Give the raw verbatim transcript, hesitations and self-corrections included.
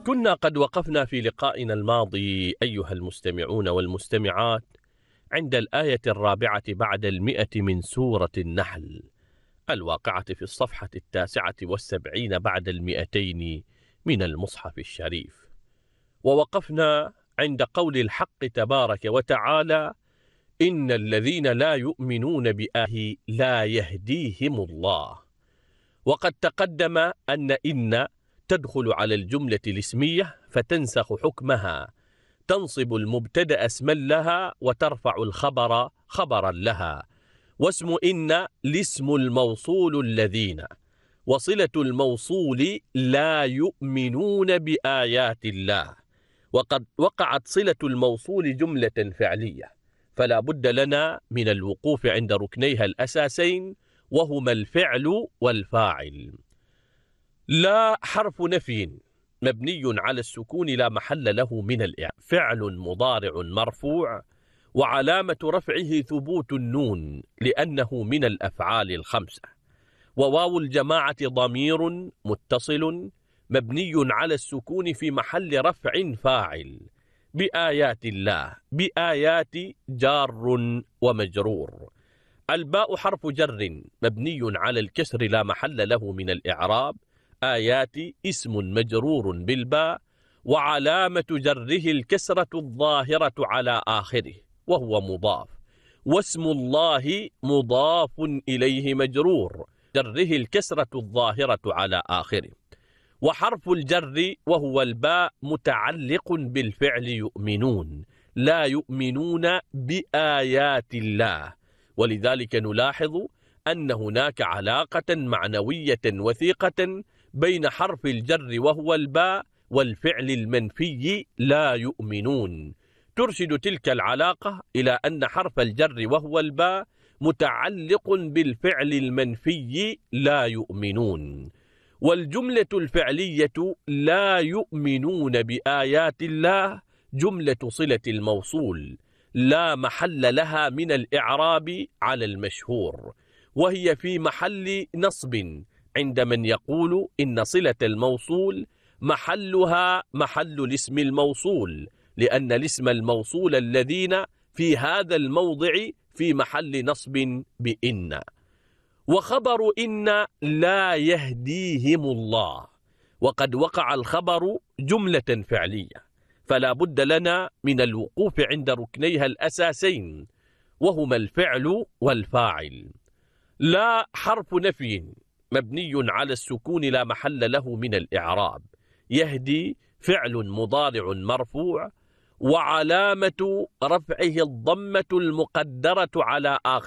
كنا قد وقفنا في لقائنا الماضي أيها المستمعون والمستمعات عند الآية الرابعة بعد المئة من سورة النحل الواقعة في الصفحة التاسعة والسبعين بعد المئتين من المصحف الشريف، ووقفنا عند قول الحق تبارك وتعالى: إن الذين لا يؤمنون بآه لا يهديهم الله. وقد تقدم أن إن تدخل على الجملة الاسمية فتنسخ حكمها، تنصب المبتدأ اسما لها وترفع الخبر خبرا لها، واسم إن الاسم الموصول الذين، وصلة الموصول لا يؤمنون بآيات الله. وقد وقعت صلة الموصول جملة فعلية، فلا بد لنا من الوقوف عند ركنيها الأساسين وهما الفعل والفاعل. لا حرف نفي مبني على السكون لا محل له من الإعراب، فعل مضارع مرفوع وعلامة رفعه ثبوت النون لأنه من الأفعال الخمسة، وواو الجماعة ضمير متصل مبني على السكون في محل رفع فاعل. بآيات الله، بآيات جار ومجرور. الباء حرف جر مبني على الكسر لا محل له من الإعراب، آيات اسم مجرور بالباء وعلامة جره الكسرة الظاهرة على آخره وهو مضاف، واسم الله مضاف إليه مجرور جره الكسرة الظاهرة على آخره. وحرف الجر وهو الباء متعلق بالفعل يؤمنون، لا يؤمنون بآيات الله، ولذلك نلاحظ أن هناك علاقة معنوية وثيقة بين حرف الجر وهو الباء والفعل المنفي لا يؤمنون، ترشد تلك العلاقة إلى أن حرف الجر وهو الباء متعلق بالفعل المنفي لا يؤمنون. والجملة الفعلية لا يؤمنون بآيات الله جملة صلة الموصول لا محل لها من الإعراب على المشهور، وهي في محل نصب عند من يقول إن صلة الموصول محلها محل الاسم الموصول، لأن الاسم الموصول الذين في هذا الموضع في محل نصب بإن. وخبر إن لا يهديهم الله، وقد وقع الخبر جملة فعلية، فلا بد لنا من الوقوف عند ركنيها الأساسين وهما الفعل والفاعل. لا حرف نفي مبني على السكون لا محل له من الإعراب، يهدي فعل مضارع مرفوع وعلامة رفعه الضمة المقدرة على آخر